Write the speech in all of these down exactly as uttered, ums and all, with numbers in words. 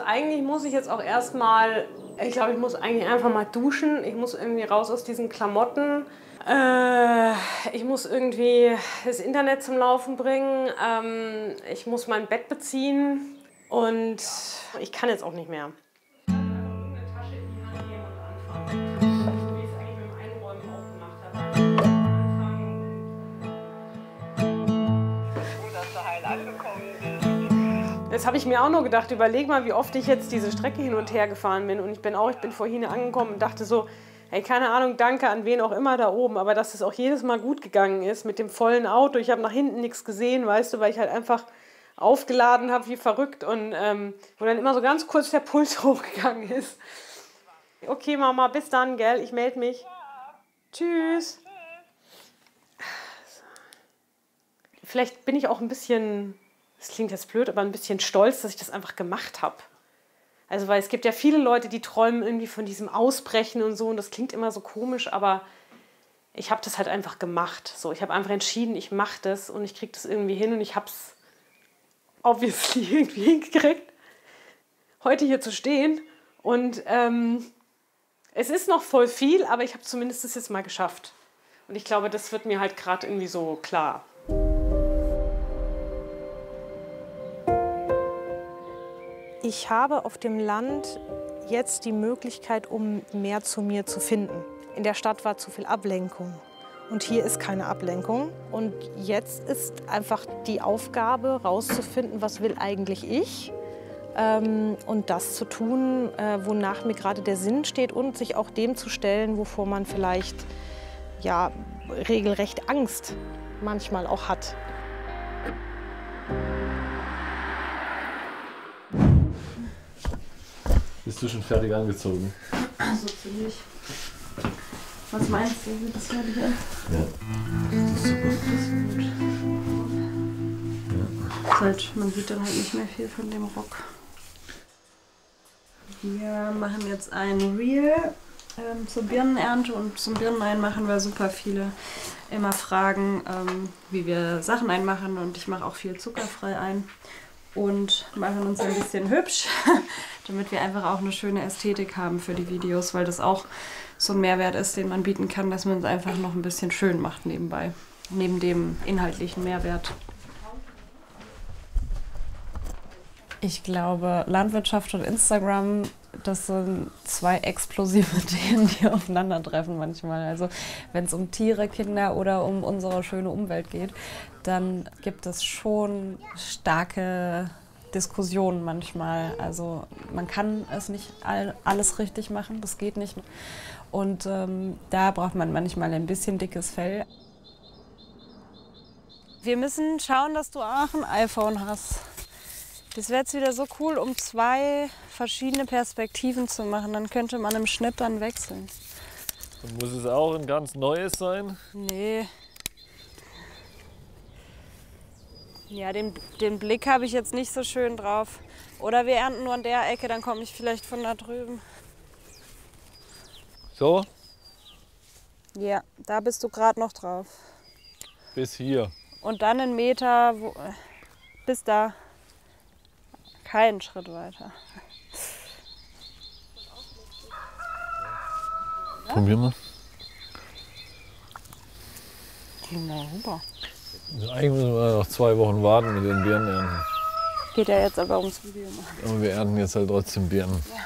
eigentlich muss ich jetzt auch erstmal, ich glaube, ich muss eigentlich einfach mal duschen. Ich muss irgendwie raus aus diesen Klamotten. Äh, ich muss irgendwie das Internet zum Laufen bringen. Ähm, ich muss mein Bett beziehen. Und ich kann jetzt auch nicht mehr. Das habe ich mir auch noch gedacht. Überleg mal, wie oft ich jetzt diese Strecke hin und her gefahren bin. Und ich bin auch, ich bin vorhin angekommen und dachte so, hey, keine Ahnung, danke an wen auch immer da oben. Aber dass es auch jedes Mal gut gegangen ist mit dem vollen Auto. Ich habe nach hinten nichts gesehen, weißt du, weil ich halt einfach aufgeladen habe wie verrückt. Und ähm, wo dann immer so ganz kurz der Puls hochgegangen ist. Okay, Mama, bis dann, gell? Ich melde mich. Tschüss. Vielleicht bin ich auch ein bisschen... Das klingt jetzt blöd, aber ein bisschen stolz, dass ich das einfach gemacht habe. Also, weil es gibt ja viele Leute, die träumen irgendwie von diesem Ausbrechen und so. Und das klingt immer so komisch, aber ich habe das halt einfach gemacht. So, ich habe einfach entschieden, ich mache das und ich kriege das irgendwie hin. Und ich habe es obviously irgendwie hingekriegt, heute hier zu stehen. Und ähm, es ist noch voll viel, aber ich habe zumindest das jetzt mal geschafft. Und ich glaube, das wird mir halt gerade irgendwie so klar. Ich habe auf dem Land jetzt die Möglichkeit, um mehr zu mir zu finden. In der Stadt war zu viel Ablenkung und hier ist keine Ablenkung. Und jetzt ist einfach die Aufgabe, rauszufinden, was will eigentlich ich ähm, und das zu tun, äh, wonach mir gerade der Sinn steht und sich auch dem zu stellen, wovor man vielleicht ja, regelrecht Angst manchmal auch hat. Bist du schon fertig angezogen? So ziemlich. Was meinst du, wird das fertig an? Ja, das ist super. Das ist gut. Ja. Halt, man sieht dann halt nicht mehr viel von dem Rock. Wir machen jetzt ein Reel ähm, zur Birnenernte und zum Birnenein machen wir super viele immer Fragen, ähm, wie wir Sachen einmachen und ich mache auch viel zuckerfrei ein. Und machen uns ein bisschen hübsch, damit wir einfach auch eine schöne Ästhetik haben für die Videos, weil das auch so ein Mehrwert ist, den man bieten kann, dass man es einfach noch ein bisschen schön macht nebenbei, neben dem inhaltlichen Mehrwert. Ich glaube, Landwirtschaft und Instagram, das sind zwei explosive Themen, die aufeinandertreffen manchmal. Also wenn es um Tiere, Kinder oder um unsere schöne Umwelt geht, dann gibt es schon starke Diskussionen manchmal. Also man kann es nicht all, alles richtig machen, das geht nicht. Und ähm, da braucht man manchmal ein bisschen dickes Fell. Wir müssen schauen, dass du auch ein iPhone hast. Das wäre jetzt wieder so cool, um zwei verschiedene Perspektiven zu machen. Dann könnte man im Schnitt dann wechseln. Und muss es auch ein ganz neues sein? Nee. Ja, den, den Blick habe ich jetzt nicht so schön drauf. Oder wir ernten nur an der Ecke, dann komme ich vielleicht von da drüben. So? Ja, da bist du gerade noch drauf. Bis hier. Und dann einen Meter, wo, bis da. Keinen Schritt weiter. Ja? Probieren wir. Geh mal rüber. Also eigentlich müssen wir noch zwei Wochen warten mit den Birnen ernten. Geht ja jetzt aber ums Video machen. Aber wir ernten jetzt halt trotzdem Birnen. Ja.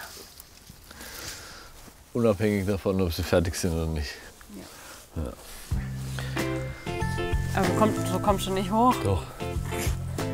Unabhängig davon, ob sie fertig sind oder nicht. Ja. Ja. Aber komm, so kommst du nicht hoch. Doch.